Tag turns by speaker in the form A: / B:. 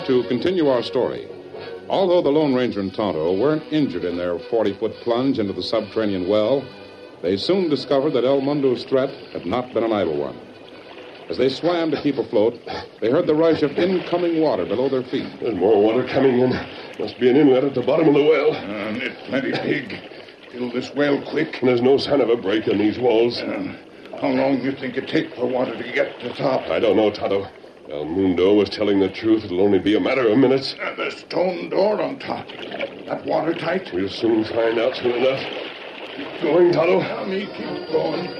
A: to continue our story. Although the Lone Ranger and Tonto weren't injured in their 40-foot plunge into the subterranean well, they soon discovered that El Mundo's threat had not been an idle one. As they swam to keep afloat, they heard the rush of incoming water below their feet.
B: There's more water coming in. Must be an inlet at the bottom of the well.
C: It's plenty big. Fill this well quick.
B: And there's no sign of a break in these walls.
C: How long do you think it take for water to get to the top?
B: I don't know, Tonto. El Mundo was telling the truth. It'll only be a matter of minutes.
C: The stone door on top. That watertight?
B: We'll soon find out soon enough. Keep going, Tonto.
C: Tell me, keep going.